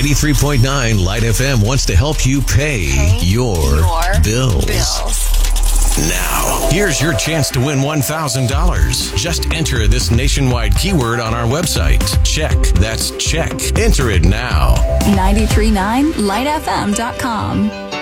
93.9 Light FM wants to help you pay your bills. Now, here's your chance to win $1,000. Just enter this nationwide keyword on our website. Check. That's check. Enter it now. 93.9lightfm.com.